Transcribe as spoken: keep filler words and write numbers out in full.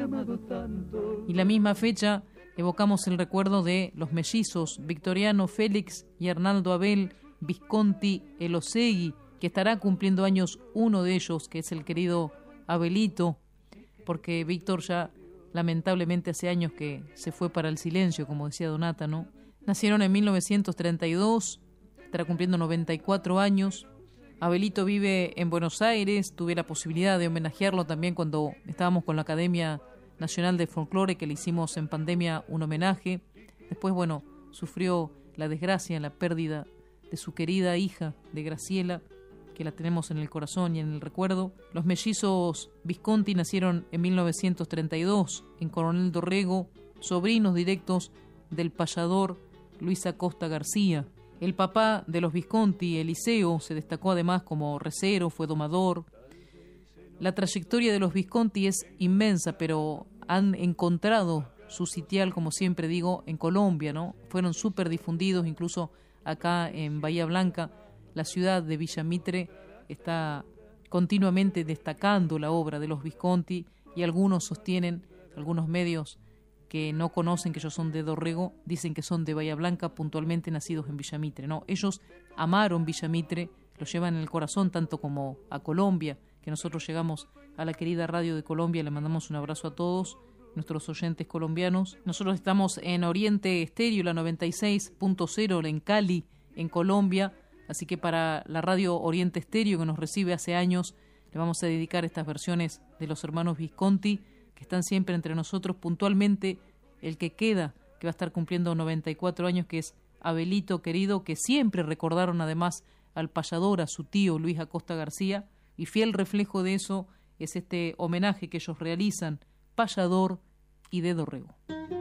amado tanto. Y la misma fecha evocamos el recuerdo de los mellizos Victoriano Félix y Arnaldo Abel Visconti Elosegui, que estará cumpliendo años uno de ellos, que es el querido Abelito, porque Víctor ya lamentablemente hace años que se fue para el silencio, como decía Donata, ¿no? Nacieron en mil novecientos treinta y dos, estará cumpliendo noventa y cuatro años. Abelito vive en Buenos Aires, tuve la posibilidad de homenajearlo también cuando estábamos con la Academia Nacional de Folclore, que le hicimos en pandemia un homenaje. Después, bueno, sufrió la desgracia, la pérdida de su querida hija, de Graciela, que la tenemos en el corazón y en el recuerdo. Los mellizos Visconti nacieron en mil novecientos treinta y dos en Coronel Dorrego, sobrinos directos del payador Luis Acosta García. El papá de los Visconti, Eliseo, se destacó además como recero, fue domador. La trayectoria de los Visconti es inmensa, pero han encontrado su sitial, como siempre digo, en Colombia, ¿no? Fueron súper difundidos, incluso acá en Bahía Blanca. La ciudad de Villa Mitre está continuamente destacando la obra de los Visconti y algunos sostienen, algunos medios que no conocen que ellos son de Dorrego, dicen que son de Bahía Blanca, puntualmente nacidos en Villa Mitre. No, ellos amaron Villa Mitre, lo llevan en el corazón tanto como a Colombia, que nosotros llegamos a la querida radio de Colombia, le mandamos un abrazo a todos nuestros oyentes colombianos. Nosotros estamos en Oriente Estéreo, la noventa y seis punto cero, en Cali, en Colombia. Así que para la radio Oriente Estéreo, que nos recibe hace años, le vamos a dedicar estas versiones de los hermanos Visconti, que están siempre entre nosotros. Puntualmente, el que queda, que va a estar cumpliendo noventa y cuatro años, que es Abelito querido, que siempre recordaron además al payador, a su tío Luis Acosta García, y fiel reflejo de eso es este homenaje que ellos realizan, payador y de Dorrego.